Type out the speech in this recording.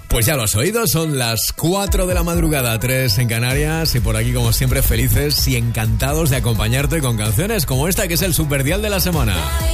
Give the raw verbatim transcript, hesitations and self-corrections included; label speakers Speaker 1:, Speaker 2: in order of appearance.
Speaker 1: Pues ya lo has oído, son las cuatro de la madrugada, tres en Canarias, y por aquí como siempre felices y encantados de acompañarte con canciones como esta que es el Superdial de la semana.